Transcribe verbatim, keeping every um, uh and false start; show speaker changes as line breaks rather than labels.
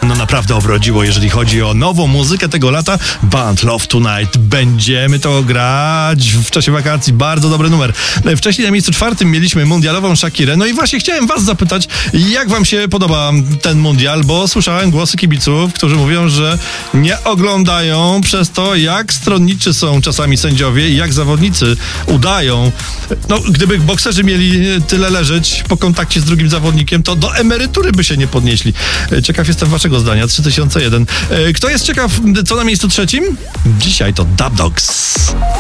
No naprawdę obrodziło, jeżeli chodzi o nową muzykę tego lata. Band Love Tonight. Będziemy to grać w czasie wakacji. Bardzo dobry numer. Wcześniej na miejscu czwartym mieliśmy mundialową Shakirę. No i właśnie chciałem was zapytać, jak wam się podoba ten mundial, bo słyszałem głosy kibiców, którzy mówią, że nie oglądają przez to, jak stronniczy są czasami sędziowie i jak zawodnicy udają. No, gdyby bokserzy mieli tyle leżeć po kontakcie z drugim zawodnikiem, to do emerytury by się nie podnieśli. Ciekaw jestem waszego zdania. trzy tysiące jeden. Kto jest ciekaw, co na miejscu trzecim? Dzisiaj to Dub Dogs.